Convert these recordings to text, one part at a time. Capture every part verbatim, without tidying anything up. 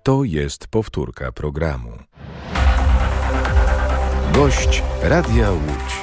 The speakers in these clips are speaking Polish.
To jest powtórka programu. Gość Radia Łódź.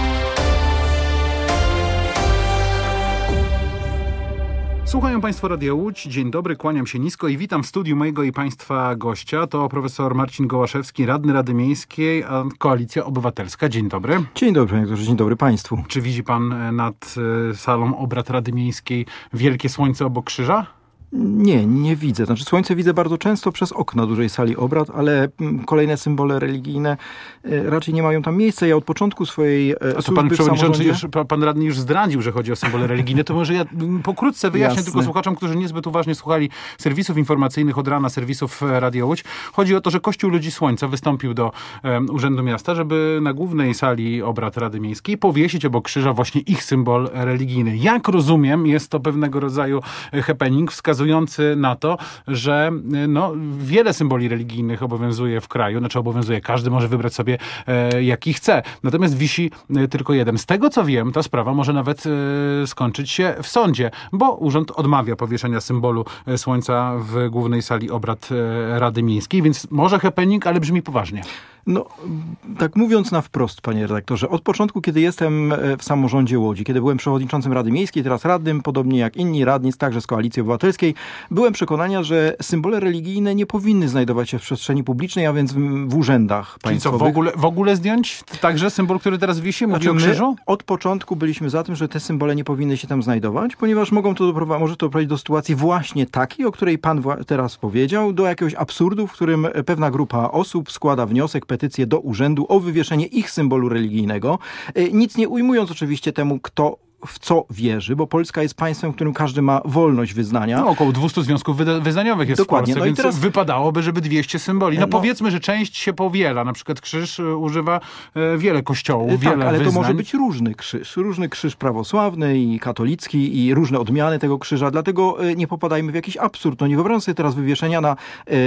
Słuchają Państwo Radia Łódź. Dzień dobry, kłaniam się nisko i witam w studiu mojego i Państwa gościa. To profesor Marcin Gołaszewski, radny Rady Miejskiej, Koalicja Obywatelska. Dzień dobry. Dzień dobry, panie doktorze, dzień dobry Państwu. Czy widzi Pan nad salą obrad Rady Miejskiej wielkie słońce obok krzyża? Nie, nie widzę. Znaczy słońce widzę bardzo często przez okno dużej sali obrad, ale kolejne symbole religijne raczej nie mają tam miejsca. Ja od początku swojej A to pan przewodniczący, już, pan radny już zdradził, że chodzi o symbole religijne. To może ja pokrótce wyjaśnię Jasne. tylko słuchaczom, którzy niezbyt uważnie słuchali serwisów informacyjnych od rana, serwisów Radia Łódź. Chodzi o to, że Kościół Ludzi Słońca wystąpił do um, Urzędu Miasta, żeby na głównej sali obrad Rady Miejskiej powiesić obok krzyża właśnie ich symbol religijny. Jak rozumiem, jest to pewnego rodzaju happening wskazujący na to, że no, wiele symboli religijnych obowiązuje w kraju, znaczy obowiązuje, każdy może wybrać sobie e, jaki chce. Natomiast wisi e, tylko jeden. Z tego co wiem, ta sprawa może nawet e, skończyć się w sądzie, bo urząd odmawia powieszenia symbolu e, słońca w głównej sali obrad e, Rady Miejskiej, więc może happening, ale brzmi poważnie. No, tak mówiąc na wprost, panie redaktorze, od początku, kiedy jestem w samorządzie Łodzi, kiedy byłem przewodniczącym Rady Miejskiej, teraz radnym, podobnie jak inni radni, także z Koalicji Obywatelskiej, byłem przekonania, że symbole religijne nie powinny znajdować się w przestrzeni publicznej, a więc w, w urzędach państwowych. Czyli co, w ogóle, w ogóle zdjąć także symbol, który teraz wisi? Mówi znaczy, o krzyżu? Od początku byliśmy za tym, że te symbole nie powinny się tam znajdować, ponieważ mogą to doprowadzić, może to doprowadzić do sytuacji właśnie takiej, o której pan teraz powiedział, do jakiegoś absurdu, w którym pewna grupa osób składa wniosek, petycję do urzędu o wywieszenie ich symbolu religijnego. Nic nie ujmując oczywiście temu, kto w co wierzy, bo Polska jest państwem, w którym każdy ma wolność wyznania. No, około dwieście związków wyznaniowych jest Dokładnie. w Polsce, no więc i teraz wypadałoby, żeby dwieście symboli. No, no powiedzmy, że część się powiela. Na przykład krzyż używa e, wiele kościołów, tak, wiele ale wyznań. to może być różny krzyż. Różny krzyż prawosławny i katolicki i różne odmiany tego krzyża. Dlatego nie popadajmy w jakiś absurd. No nie wyobrażam sobie teraz wywieszenia na,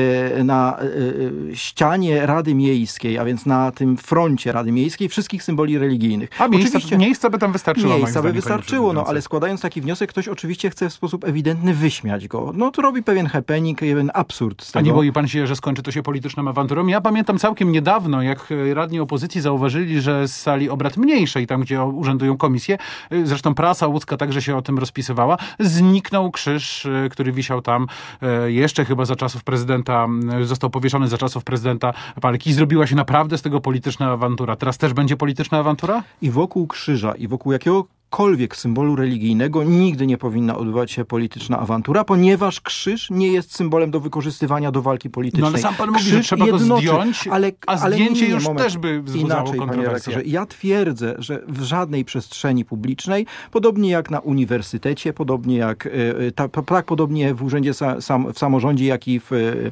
na ścianie Rady Miejskiej, a więc na tym froncie Rady Miejskiej wszystkich symboli religijnych. A miejsca, Oczywiście, miejsca by tam wystarczyło. Miejsca by wystarczyło, no ale składając taki wniosek, ktoś oczywiście chce w sposób ewidentny wyśmiać go. No to robi pewien happening, pewien absurd z tego. A nie boi pan się, że skończy to się polityczną awanturą? Ja pamiętam całkiem niedawno, jak radni opozycji zauważyli, że z sali obrad mniejszej, tam gdzie urzędują komisje, zresztą prasa łódzka także się o tym rozpisywała, zniknął krzyż, który wisiał tam jeszcze chyba za czasów prezydenta, został powieszony za czasów prezydenta Palki. Zrobiła się naprawdę z tego polityczna awantura. Teraz też będzie polityczna awantura? I wokół krzyża, i wokół jakiego jakiegokolwiek symbolu religijnego nigdy nie powinna odbywać się polityczna awantura, ponieważ krzyż nie jest symbolem do wykorzystywania do walki politycznej. No ale sam pan mówi, że trzeba go zdjąć, ale, a zdjęcie ale nie, już moment. też by wzbudzało kontrowersję. Ja twierdzę, że w żadnej przestrzeni publicznej, podobnie jak na uniwersytecie, podobnie jak ta, tak podobnie w urzędzie sam, w samorządzie, jak i w, w,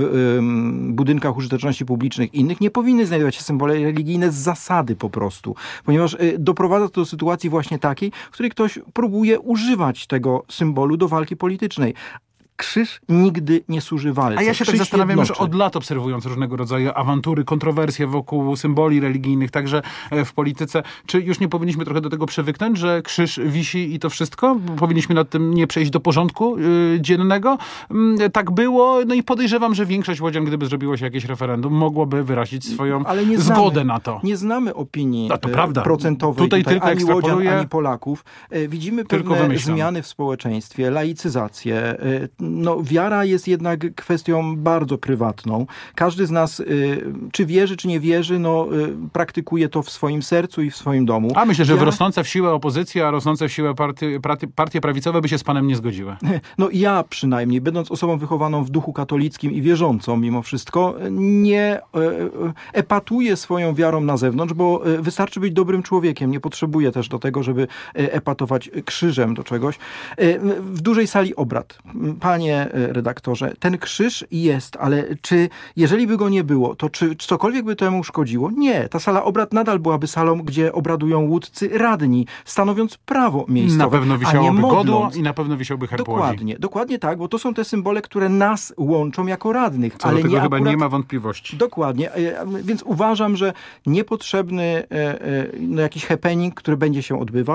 w budynkach użyteczności publicznych innych, nie powinny znajdować się symbole religijne z zasady po prostu, ponieważ doprowadza to do sytuacji właśnie takiej, w której ktoś próbuje używać tego symbolu do walki politycznej. Krzyż nigdy nie służy walce. A ja się Krzyż tak zastanawiam, jednoczy. że od lat obserwując różnego rodzaju awantury, kontrowersje wokół symboli religijnych, także w polityce, czy już nie powinniśmy trochę do tego przywyknąć, że krzyż wisi i to wszystko? Powinniśmy nad tym nie przejść do porządku yy, dziennego? Yy, tak było, no i podejrzewam, że większość łodzian, gdyby zrobiło się jakieś referendum, mogłoby wyrazić swoją Ale nie znamy, zgodę na to. Nie znamy opinii no to prawda. procentowej tutaj, tutaj tylko ani łodzian, ani Polaków. Widzimy tylko pewne wymyślam. zmiany w społeczeństwie, laicyzację. No, wiara jest jednak kwestią bardzo prywatną. Każdy z nas, y, czy wierzy, czy nie wierzy, no, y, praktykuje to w swoim sercu i w swoim domu. A myślę, że ja... rosnąca w siłę opozycja, a rosnące w siłę partie, partie, partie prawicowe by się z panem nie zgodziły. No ja przynajmniej, będąc osobą wychowaną w duchu katolickim i wierzącą mimo wszystko, nie y, epatuję swoją wiarą na zewnątrz, bo y, wystarczy być dobrym człowiekiem. Nie potrzebuję też do tego, żeby y, epatować krzyżem do czegoś. Y, w dużej sali obrad. Panie redaktorze, ten krzyż jest, ale czy jeżeli by go nie było, to czy cokolwiek by temu szkodziło? Nie. Ta sala obrad nadal byłaby salą, gdzie obradują łódzcy radni, stanowiąc prawo miejscowe. Na pewno wisiałoby godło i na pewno wisiałby herb Dokładnie, Łodzi. dokładnie tak, bo to są te symbole, które nas łączą jako radnych. Co ale do tego nie chyba akurat... nie ma wątpliwości. Dokładnie, więc uważam, że niepotrzebny no, jakiś happening, który będzie się odbywał,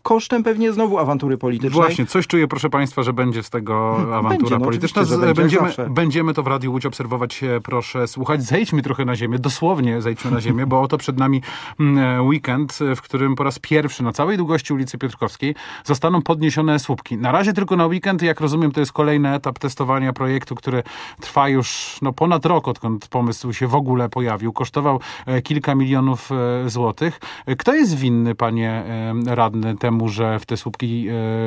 kosztem pewnie znowu awantury politycznej. Właśnie, coś czuję, proszę państwa, że będzie z tego awantura będzie, no, polityczna. że będzie, będziemy, zawsze. będziemy to w Radiu Łódź obserwować, proszę słuchać. Zejdźmy trochę na ziemię, dosłownie zejdźmy na ziemię, bo oto przed nami weekend, w którym po raz pierwszy na całej długości ulicy Piotrkowskiej zostaną podniesione słupki. Na razie tylko na weekend, jak rozumiem, to jest kolejny etap testowania projektu, który trwa już no, ponad rok, odkąd pomysł się w ogóle pojawił. Kosztował kilka milionów złotych. Kto jest winny, panie radny, temu, że w te słupki,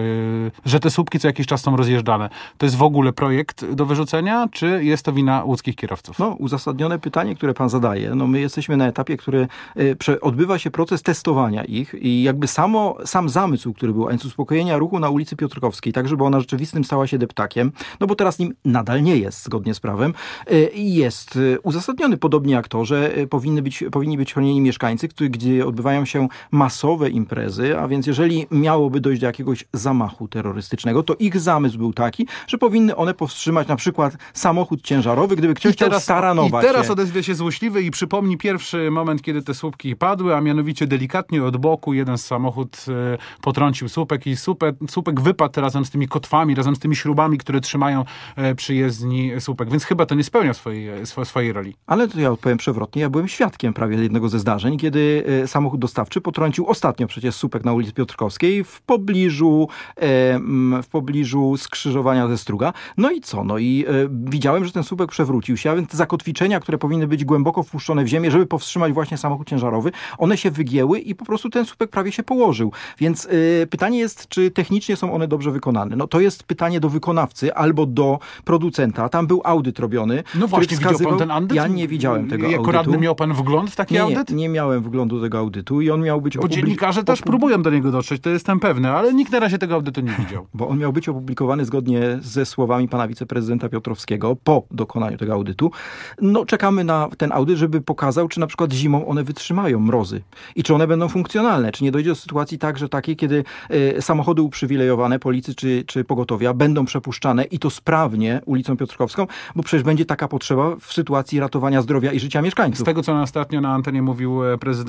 że te słupki co jakiś czas są rozjeżdżane? To jest w ogóle projekt do wyrzucenia, czy jest to wina łódzkich kierowców? No, uzasadnione pytanie, które pan zadaje. No, my jesteśmy na etapie, który odbywa się proces testowania ich i jakby samo, sam zamysł, który był, a więc uspokojenia ruchu na ulicy Piotrkowskiej, tak żeby ona rzeczywistym stała się deptakiem, no bo teraz nim nadal nie jest zgodnie z prawem, jest uzasadniony, podobnie jak to, że powinny być, powinni być chronieni mieszkańcy, który, gdzie odbywają się masowe imprezy, a więc jeżeli miałoby dojść do jakiegoś zamachu terrorystycznego, to ich zamysł był taki, że powinny one powstrzymać na przykład samochód ciężarowy, gdyby ktoś chciał staranować. I teraz się. odezwie się złośliwy i przypomni pierwszy moment, kiedy te słupki padły, a mianowicie delikatnie od boku jeden samochód e, potrącił słupek i słupek, słupek wypadł razem z tymi kotwami, razem z tymi śrubami, które trzymają e, przy jezdni słupek. Więc chyba to nie spełnia swojej, swojej, swojej roli. Ale to ja odpowiem przewrotnie. Ja byłem świadkiem prawie jednego ze zdarzeń, kiedy e, samochód dostawczy potrącił ostatnio przecież słupek na ulicy Piotrkowskiej w pobliżu, e, w pobliżu skrzyżowania ze Struga. No i co? No i e, widziałem, że ten słupek przewrócił się, a więc zakotwiczenia, które powinny być głęboko wpuszczone w ziemię, żeby powstrzymać właśnie samochód ciężarowy, one się wygięły i po prostu ten słupek prawie się położył. Więc e, pytanie jest, czy technicznie są one dobrze wykonane. No to jest pytanie do wykonawcy albo do producenta. Tam był audyt robiony. No właśnie, wskazywał... widział pan ten audyt? Ja nie widziałem tego jako audytu. Jako radny miał pan wgląd w taki nie, audyt? Nie, nie miałem wglądu tego audytu i on miał być... Bo dziennikarze też próbują do niego dotrzeć, to jestem pewny, ale nikt na razie tego audytu nie widział. Bo on miał być opublikowany zgodnie ze słowami pana wiceprezydenta Piotrowskiego po dokonaniu tego audytu. No czekamy na ten audyt, żeby pokazał, czy na przykład zimą one wytrzymają mrozy i czy one będą funkcjonalne, czy nie dojdzie do sytuacji tak, że takiej, kiedy y, samochody uprzywilejowane policji czy, czy pogotowia będą przepuszczane i to sprawnie ulicą Piotrkowską, bo przecież będzie taka potrzeba w sytuacji ratowania zdrowia i życia mieszkańców. Z tego, co ostatnio na antenie mówił prezydent